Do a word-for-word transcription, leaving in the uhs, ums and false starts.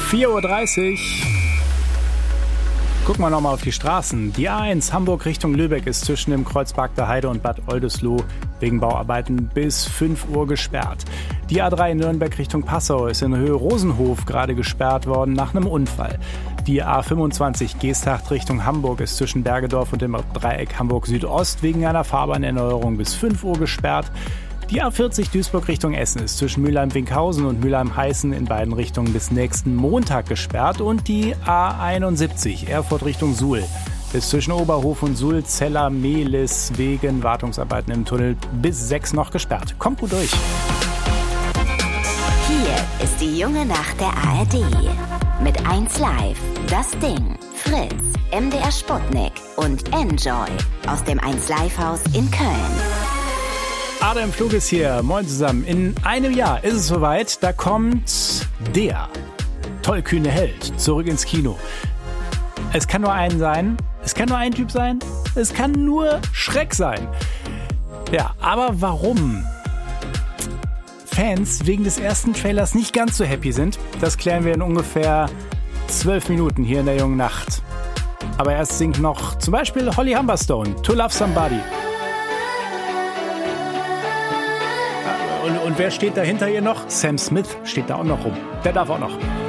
vier Uhr dreißig. Gucken wir nochmal auf die Straßen. Die A eins Hamburg Richtung Lübeck ist zwischen dem Kreuz Bagda Heide und Bad Oldesloe wegen Bauarbeiten bis fünf Uhr gesperrt. Die A drei Nürnberg Richtung Passau ist in Höhe Rosenhof gerade gesperrt worden nach einem Unfall. Die A fünfundzwanzig Geesthacht Richtung Hamburg ist zwischen Bergedorf und dem Dreieck Hamburg Südost wegen einer Fahrbahnerneuerung bis fünf Uhr gesperrt. Die A vierzig Duisburg Richtung Essen ist zwischen Mülheim-Winkhausen und Mülheim-Heißen in beiden Richtungen bis nächsten Montag gesperrt. Und die A einundsiebzig Erfurt Richtung Suhl ist zwischen Oberhof und Suhl-Zeller-Mehlis wegen Wartungsarbeiten im Tunnel bis sechs noch gesperrt. Kommt gut durch. Hier ist die junge Nacht der A R D. Mit eins Live, Das Ding, Fritz, M D R Sputnik und Enjoy aus dem eins Live Haus in Köln. Adam Flug ist hier. Moin zusammen. In einem Jahr ist es soweit. Da kommt der tollkühne Held zurück ins Kino. Es kann nur einen sein. Es kann nur ein Typ sein. Es kann nur Schreck sein. Ja, aber warum Fans wegen des ersten Trailers nicht ganz so happy sind, das klären wir in ungefähr zwölf Minuten hier in der jungen Nacht. Aber erst singt noch zum Beispiel Holly Humberstone, To Love Somebody. Und, und wer steht da hinter ihr noch? Sam Smith steht da auch noch rum. Der darf auch noch.